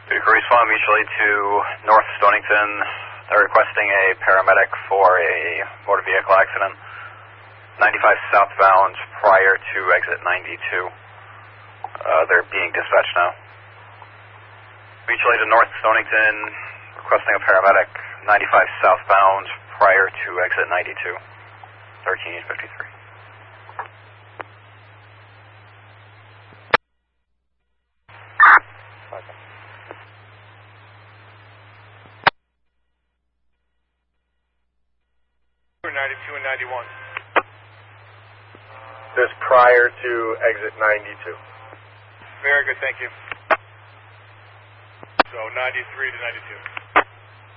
We can respond mutually to North Stonington. They're requesting a paramedic for a motor vehicle accident. 95 southbound prior to exit 92. They're being dispatched now. Mutually to North Stonington, requesting a paramedic. 95 southbound prior to exit 92. 1353. For 92 and 91. This prior to exit 92. Very good, thank you. So 93 to 92.